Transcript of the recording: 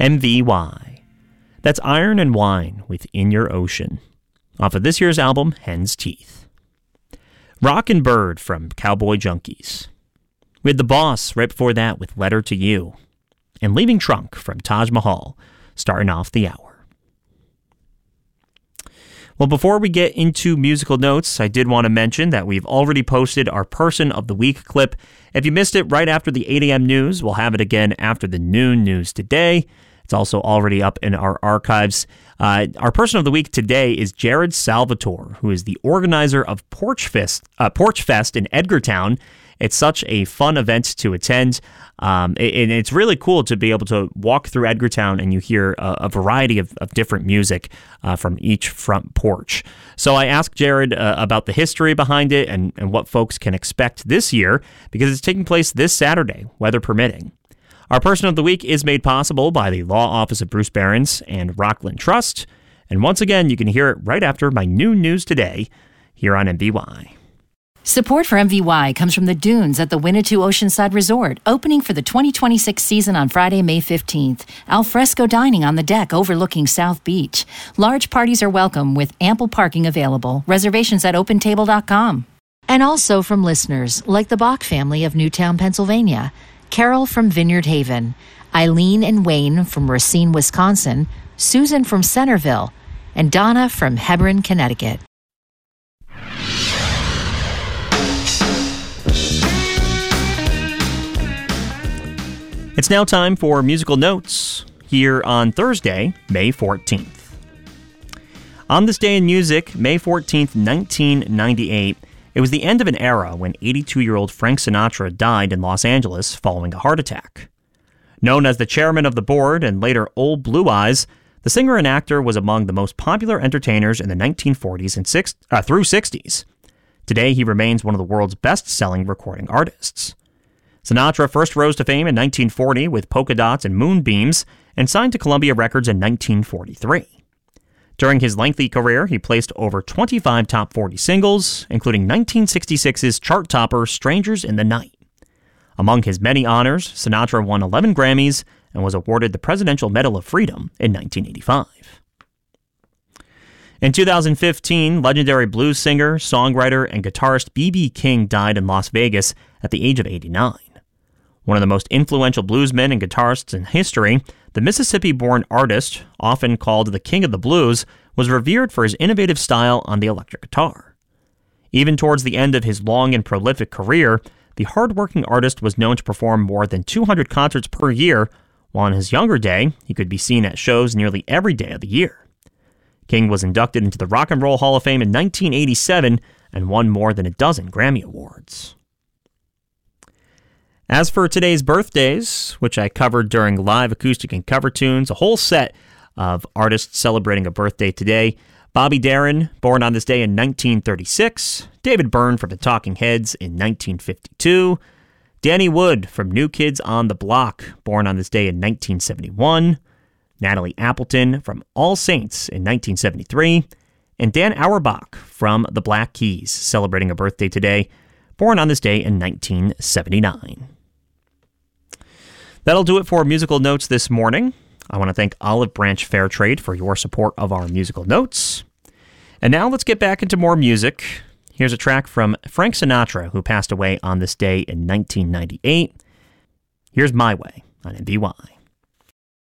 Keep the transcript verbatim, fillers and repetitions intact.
M V Y. That's Iron and Wine with In Your Ocean, off of this year's album, Hen's Teeth. Rockin' Bird from Cowboy Junkies. We had The Boss right before that with Letter to You. And Leaving Trunk from Taj Mahal, starting off the hour. Well, before we get into musical notes, I did want to mention that we've already posted our Person of the Week clip. If you missed it right after the eight a.m. news, we'll have it again after the noon news today. It's also already up in our archives. Uh, our Person of the Week today is Jared Salvatore, who is the organizer of Porch Fest, uh, Porch Fest in Edgartown. It's such a fun event to attend, um, and it's really cool to be able to walk through Edgartown and you hear a, a variety of, of different music uh, from each front porch. So I asked Jared uh, about the history behind it and, and what folks can expect this year, because it's taking place this Saturday, weather permitting. Our Person of the Week is made possible by the Law Office of Bruce Barons and Rockland Trust, and once again, you can hear it right after my noon news today here on M V Y. Support for M V Y comes from the Dunes at the Winnetou Oceanside Resort, opening for the twenty twenty-six season on Friday, May fifteenth. Al fresco dining on the deck overlooking South Beach. Large parties are welcome with ample parking available. Reservations at open table dot com. And also from listeners like the Bach family of Newtown, Pennsylvania, Carol from Vineyard Haven, Eileen and Wayne from Racine, Wisconsin, Susan from Centerville, and Donna from Hebron, Connecticut. It's now time for musical notes here on Thursday, May fourteenth. On this day in music, May fourteenth, nineteen ninety-eight, it was the end of an era when eighty-two-year-old Frank Sinatra died in Los Angeles following a heart attack. Known as the chairman of the board and later Old Blue Eyes, the singer and actor was among the most popular entertainers in the nineteen forties and six, uh, through sixties. Today, he remains one of the world's best-selling recording artists. Sinatra first rose to fame in nineteen forty with Polka Dots and Moonbeams and signed to Columbia Records in nineteen forty-three. During his lengthy career, he placed over twenty-five top forty singles, including nineteen sixty-six's chart topper Strangers in the Night. Among his many honors, Sinatra won eleven Grammys and was awarded the Presidential Medal of Freedom in nineteen eighty-five. In two thousand fifteen, legendary blues singer, songwriter, and guitarist B B King died in Las Vegas at the age of eighty-nine. One of the most influential bluesmen and guitarists in history, the Mississippi-born artist, often called the King of the Blues, was revered for his innovative style on the electric guitar. Even towards the end of his long and prolific career, the hard-working artist was known to perform more than two hundred concerts per year, while in his younger day, he could be seen at shows nearly every day of the year. King was inducted into the Rock and Roll Hall of Fame in nineteen eighty-seven and won more than a dozen Grammy Awards. As for today's birthdays, which I covered during Live Acoustic and Cover Tunes, a whole set of artists celebrating a birthday today. Bobby Darin, born on this day in nineteen thirty-six. David Byrne from the Talking Heads in nineteen fifty-two. Danny Wood from New Kids on the Block, born on this day in nineteen seventy-one. Natalie Appleton from All Saints in nineteen seventy-three. And Dan Auerbach from the Black Keys, celebrating a birthday today, born on this day in nineteen seventy-nine. That'll do it for musical notes this morning. I want to thank Olive Branch Fairtrade for your support of our musical notes. And now let's get back into more music. Here's a track from Frank Sinatra, who passed away on this day in nineteen ninety-eight. Here's My Way on M V Y.